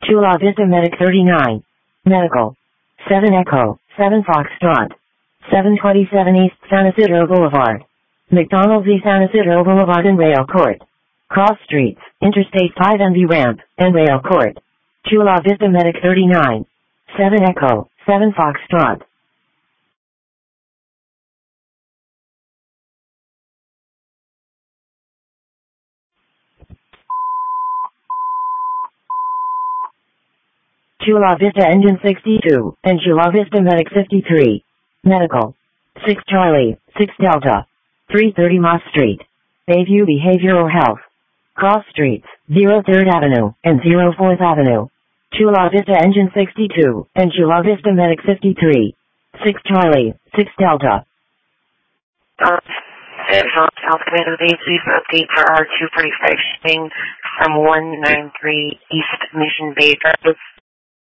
Chula Vista Medic 39. Medical. 7 Echo, 7 Foxtrot. 727 East San Isidro Boulevard. McDonald's East San Isidro Boulevard and Rail Court. Cross Streets, Interstate 5 MV Ramp, and Rail Court. Chula Vista Medic 39. 7 Echo, 7 Foxtrot. Chula Vista Engine 62, and Chula Vista Medic 53. Medical. 6 Charlie, 6 Delta. 330 Moss Street. Bayview Behavioral Health. Cross Streets, 03rd Avenue, and 04th Avenue. Chula Vista Engine 62, and Chula Vista Medic 53. 6 Charlie, 6 Delta. South Commander Base, we've update for R245 shipping from 193 East Mission Bay Drive.